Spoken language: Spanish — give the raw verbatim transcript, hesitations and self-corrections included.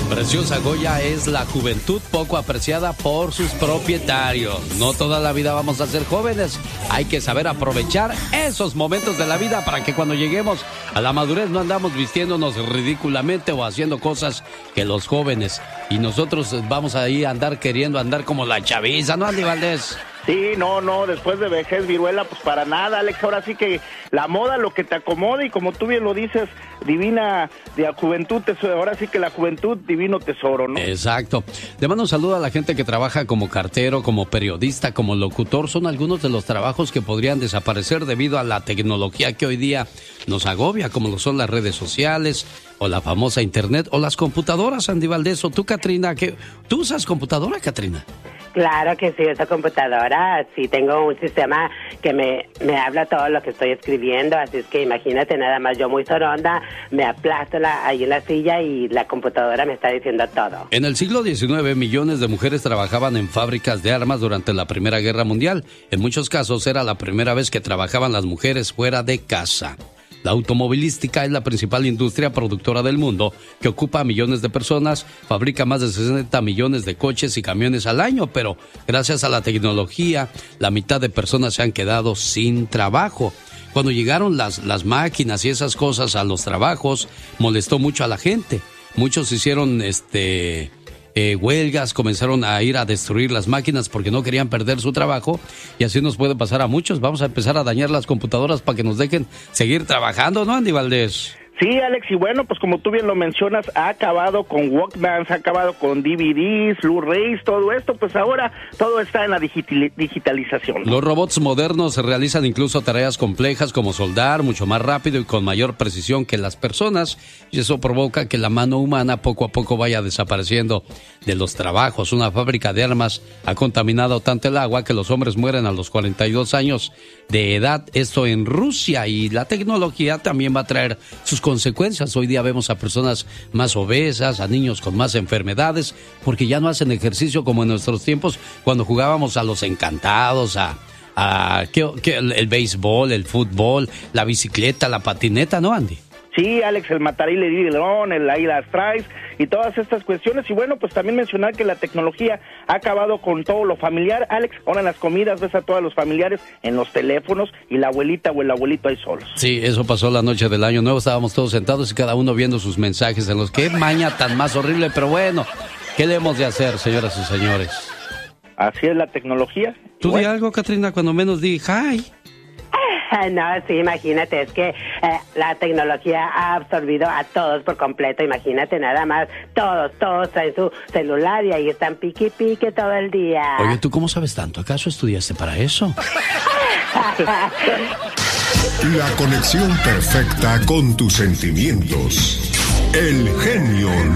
Preciosa joya es la juventud poco apreciada por sus propietarios. No toda la vida vamos a ser jóvenes. Hay que saber aprovechar esos momentos de la vida para que cuando lleguemos a la madurez no andamos vistiéndonos ridículamente o haciendo cosas que los jóvenes. Y nosotros vamos ahí a andar queriendo andar como la chaviza, ¿no, Andy Valdés? Sí, no, no, después de vejez, viruela, pues para nada, Alex. Ahora sí que la moda, lo que te acomode, y como tú bien lo dices, divina de la juventud, tesoro. Ahora sí que la juventud, divino tesoro, ¿no? Exacto. Le mando un saludo a la gente que trabaja como cartero, como periodista, como locutor. Son algunos de los trabajos que podrían desaparecer debido a la tecnología que hoy día nos agobia, como lo son las redes sociales, o la famosa internet, o las computadoras, Andy Valdés. O tú, Katrina, ¿qué? ¿Tú usas computadora, Katrina? Claro que sí, esa computadora, sí tengo un sistema que me, me habla todo lo que estoy escribiendo, así es que imagínate nada más, yo muy soronda, me aplasto la, ahí en la silla y la computadora me está diciendo todo. En el siglo diecinueve, millones de mujeres trabajaban en fábricas de armas durante la Primera Guerra Mundial. En muchos casos era la primera vez que trabajaban las mujeres fuera de casa. La automovilística es la principal industria productora del mundo, que ocupa a millones de personas, fabrica más de sesenta millones de coches y camiones al año, pero gracias a la tecnología, la mitad de personas se han quedado sin trabajo. Cuando llegaron las, las máquinas y esas cosas a los trabajos, molestó mucho a la gente. Muchos hicieron este... Eh, huelgas, comenzaron a ir a destruir las máquinas porque no querían perder su trabajo, y así nos puede pasar a muchos. Vamos a empezar a dañar las computadoras para que nos dejen seguir trabajando, ¿no, Andy Valdés? Sí, Alex, y bueno, pues como tú bien lo mencionas, ha acabado con Walkmans, ha acabado con D V Ds, Blu-rays, todo esto, pues ahora todo está en la digital- digitalización, ¿no? Los robots modernos realizan incluso tareas complejas como soldar mucho más rápido y con mayor precisión que las personas, y eso provoca que la mano humana poco a poco vaya desapareciendo de los trabajos. Una fábrica de armas ha contaminado tanto el agua que los hombres mueren a los cuarenta y dos años de edad, esto en Rusia, y la tecnología también va a traer sus consecuencias. Hoy día vemos a personas más obesas, a niños con más enfermedades, porque ya no hacen ejercicio como en nuestros tiempos, cuando jugábamos a los encantados, a, a ¿qué, qué, el, el béisbol, el fútbol, la bicicleta, la patineta, ¿no, Andy? Sí, Alex, el matarile y león, el ahí las traes y todas estas cuestiones. Y bueno, pues también mencionar que la tecnología ha acabado con todo lo familiar. Alex, ahora en las comidas ves a todos los familiares en los teléfonos y la abuelita o el abuelito ahí solos. Sí, eso pasó la noche del Año Nuevo. Estábamos todos sentados y cada uno viendo sus mensajes en los que maña tan más horrible. Pero bueno, ¿qué le hemos de hacer, señoras y señores? Así es la tecnología. Tú bueno. di algo, Katrina, cuando menos di hi. No, sí, imagínate, es que eh, la tecnología ha absorbido a todos por completo, imagínate nada más, todos, todos traen su celular y ahí están pique pique todo el día. Oye, ¿tú cómo sabes tanto? ¿Acaso estudiaste para eso? La conexión perfecta con tus sentimientos. El genio